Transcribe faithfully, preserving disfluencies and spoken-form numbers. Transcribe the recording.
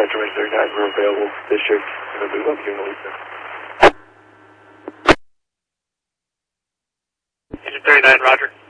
Central Range thirty-nine, we're available. District, and then move up here in the week. Agent thirty-nine, roger.